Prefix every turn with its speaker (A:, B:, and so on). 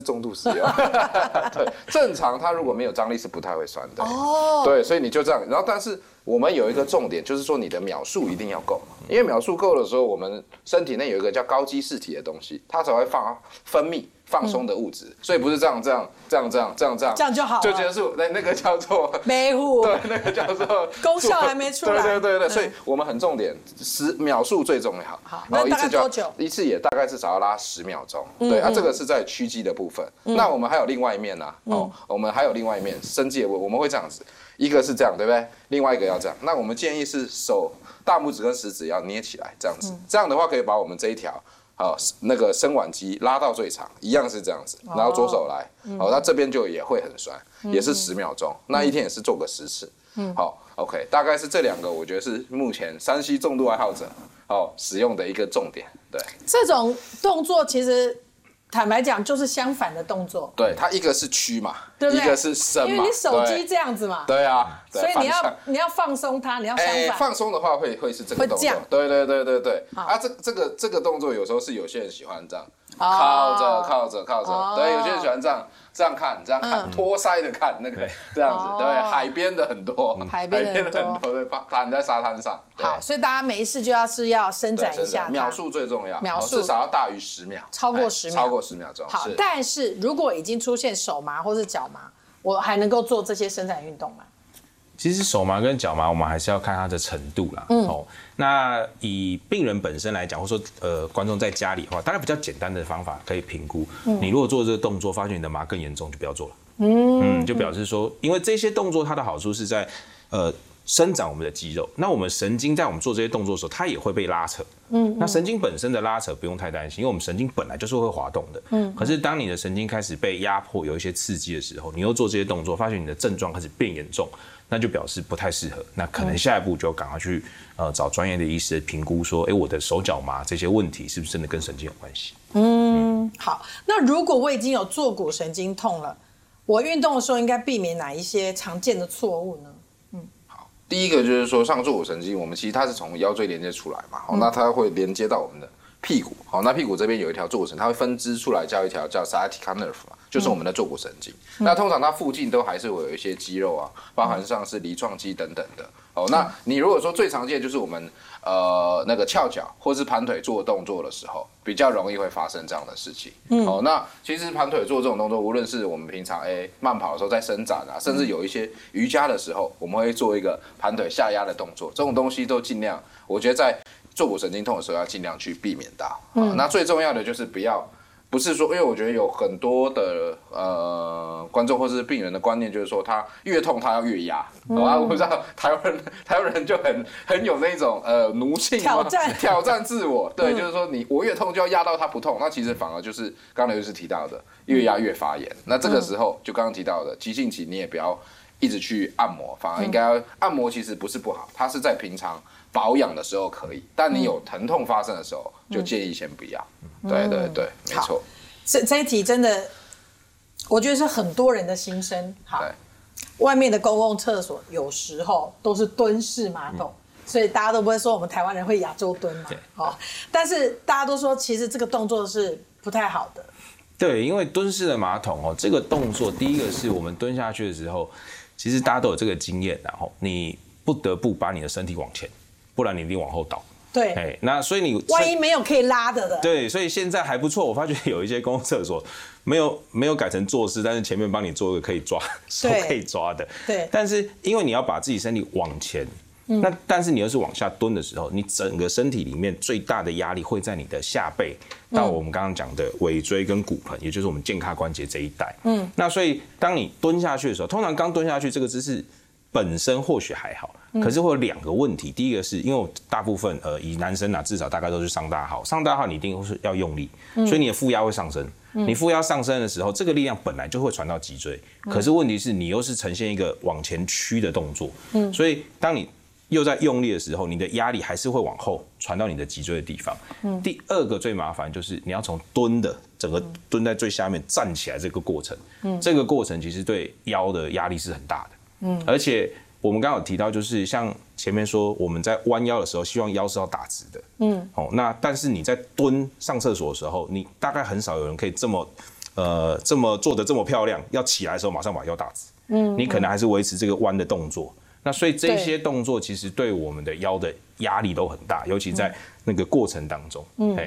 A: 重度使用。对，正常它如果没有张力是不太会酸的。哦，对，所以你就这样，然后但是我们有一个重点，就是说你的秒数一定要够，因为秒数够的时候，我们身体内有一个叫高基释体的东西，它才会分泌放松的物质，所以不是这样
B: 就好了，
A: 就结束。那个叫做
B: 没户，
A: 对，那个叫做
B: 功效还没出来。
A: 对，所以我们很重点秒数最重要。
B: 好，那大概多久？
A: 一次也大概至少要拉10秒钟。对啊，这个是在屈肌的部分。那我们还有另外一面呢，我们还有另外一面伸肌的部分，我们会这样子，一个是这样，对不对？另外一个要这样。那我们建议是手大拇指跟食指要捏起来，这样子。这样的话可以把我们这一条。那个伸腕肌拉到最长，一样是这样子，然后左手来，那这边就也会很酸，也是10秒钟，那一天也是做个10次，好 ，OK， 大概是这2个，我觉得是目前3C 重度爱好者使用的一个重点，对。
B: 这种动作其实坦白讲就是相反的动作，
A: 对，它一个是屈嘛，
B: 对不对？
A: 一个是伸嘛，
B: 因为你手机这样子嘛，
A: 对啊，
B: 所以你要放松它，你要相反。
A: 放松的话会是这个动作，对。啊，这个动作有时候是有些人喜欢这样，靠着，对，有些人喜欢这样看，托腮的看那个这样子，对，海边的很多，
B: 海边的很多，
A: 对，躺在沙滩上。
B: 好，所以大家没事就是要伸展一下，
A: 秒数最重要，
B: 秒数
A: 至少要大于10秒，
B: 超过10
A: 秒钟。
B: 好，但是如果已经出现手麻或是脚麻，我还能够做这些伸展运动吗？
C: 其实手麻跟脚麻，我们还是要看它的程度啦。那以病人本身来讲，或者说观众在家里的话，当然比较简单的方法可以评估。你如果做这个动作，发现你的麻更严重，就不要做了。就表示说，因为这些动作它的好处是在伸展我们的肌肉，那我们神经在我们做这些动作的时候，它也会被拉扯。那神经本身的拉扯不用太担心，因为我们神经本来就是会滑动的。可是当你的神经开始被压迫，有一些刺激的时候，你又做这些动作，发现你的症状开始变严重，那就表示不太适合。那可能下一步就赶快去找专业的医师评估说，我的手脚麻这些问题是不是真的跟神经有关系？
B: 好，那如果我已经有坐骨神经痛了，我运动的时候应该避免哪一些常见的错误呢？
A: 第一个就是说，上坐骨神经，我们其实它是从腰椎连接出来嘛，那它会连接到我们的屁股，那屁股这边有一条坐骨神，它会分支出来叫一条叫 sciatica nerve 嘛，就是我们的坐骨神经。那通常它附近都还是会有一些肌肉啊，包含像是梨状肌等等的。那你如果说最常见就是我们那个翘脚或是盘腿做动作的时候，比较容易会发生这样的事情。那其实盘腿做这种动作，无论是我们平常慢跑的时候在伸展啊，甚至有一些瑜伽的时候，我们会做一个盘腿下压的动作，这种东西都尽量，我觉得在坐骨神经痛的时候要尽量去避免到。那最重要的就是不是说，因为我觉得有很多的观众或是病人的观念，就是说他越痛他要越压。我不知道台湾人就很有那种奴性挑战自我，对，就是说我越痛就要压到他不痛，那其实反而就是刚才刘医师提到的，越压越发炎。那这个时候就刚刚提到的急性期，你也不要一直去按摩，反而应该按摩其实不是不好，它是在平常保养的时候可以，但你有疼痛发生的时候，就建议先不要。对，没错。
B: 这一题真的，我觉得是很多人的心声。好，外面的公共厕所有时候都是蹲式马桶，所以大家都不会说我们台湾人会亚洲蹲嘛。但是大家都说其实这个动作是不太好的。
C: 对，因为蹲式的马桶这个动作，第一个是我们蹲下去的时候，其实大家都有这个经验，然后你不得不把你的身体往前，不然你一定往后倒。
B: 对，
C: 那所以你
B: 万一没有可以拉的。
C: 对，所以现在还不错。我发觉有一些公共厕所没有改成坐式，但是前面帮你做一个可以抓手可以抓的。
B: 对，
C: 但是因为你要把自己身体往前，那但是你又是往下蹲的时候，你整个身体里面最大的压力会在你的下背到我们刚刚讲的尾椎跟骨盆，也就是我们健康关节这一带。那所以当你蹲下去的时候，通常刚蹲下去这个姿势本身或许还好。可是会有2个问题，第一个是因为我大部分以男生至少大概都是上大号，上大号你一定是要用力，所以你的负压会上升。你负压上升的时候，这个力量本来就会传到脊椎，可是问题是你又是呈现一个往前屈的动作，所以当你又在用力的时候，你的压力还是会往后传到你的脊椎的地方。第2个最麻烦就是你要从蹲的整个蹲在最下面站起来这个过程，这个过程其实对腰的压力是很大的，而且。我们刚刚有提到，就是像前面说，我们在弯腰的时候，希望腰是要打直的。那但是你在蹲上厕所的时候，你大概很少有人可以这么这么做的这么漂亮，要起来的时候马上把腰打直，你可能还是维持这个弯的动作。那所以这些动作其实对我们的腰的压力都很大，尤其在那个过程当中。